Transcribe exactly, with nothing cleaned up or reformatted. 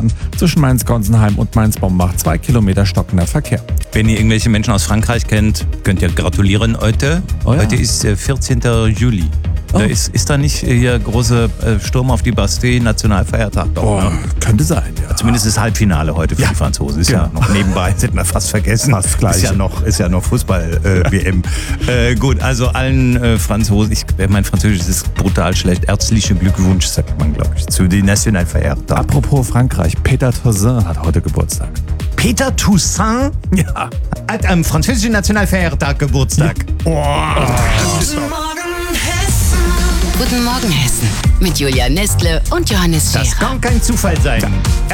Norden. Zwischen Mainz-Gonsenheim und Mainz-Bombach zwei Kilometer stockender Verkehr. Wenn ihr irgendwelche Menschen aus Frankreich kennt, könnt ihr gratulieren heute. Oh ja. Heute ist äh, vierzehnten Juli. Oh. Da ist, ist da nicht hier große äh, Sturm auf die Bastille, Nationalfeiertag? Doch, Oh, ne? könnte sein, ja. Zumindest das Halbfinale heute für Ja. die Franzosen. Ist Genau. ja noch nebenbei, das hätten wir fast vergessen. Fast gleich. Ist ja noch, ist ja noch Fußball-W M. Äh, äh, gut, also allen äh, Franzosen, ich, mein Französisch ist brutal schlecht. Herzlichen Glückwunsch, sagt man, glaube ich, zu den Nationalfeiertag. Apropos Frankreich, Peter Toussaint hat heute Geburtstag. Peter Toussaint Ja. hat am französischen Nationalfeiertag Geburtstag. Guten Morgen, Hessen. Mit Julia Nestle und Johannes Das Scherer. kann kein Zufall sein.